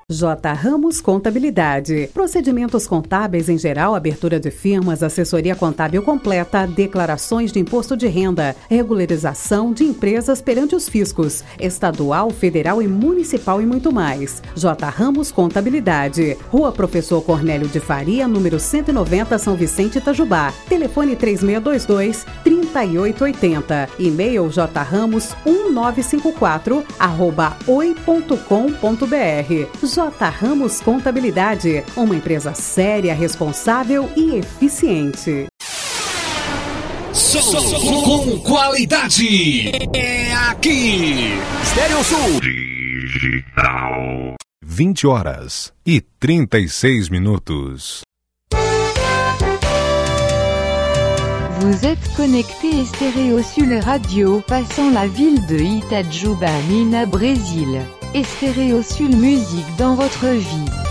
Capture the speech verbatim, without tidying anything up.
J. Ramos Contabilidade. Procedimentos contábeis em geral, abertura de firmas, assessoria contábil completa, declarações de imposto de renda, regularização de empresas perante os fiscos, estadual, federal e municipal e muito mais. J. Ramos Contabilidade. Rua Professor Cornélio de Faria, número cento e noventa, São Vicente, Itajubá. Telefone três seis dois dois, três oito oito zero. E-mail jramos um nove cinco quatro arroba oi ponto com ponto br. J. Ramos Contabilidade, uma empresa séria, responsável e eficiente. Som com qualidade é aqui. Estéreo Sul Digital. vinte horas e trinta e seis minutos. Vous êtes connecté Estéreo Sul Radio, passant la ville de Itajuba, Minas, Brésil. Estéreo Sul Musique dans votre vie.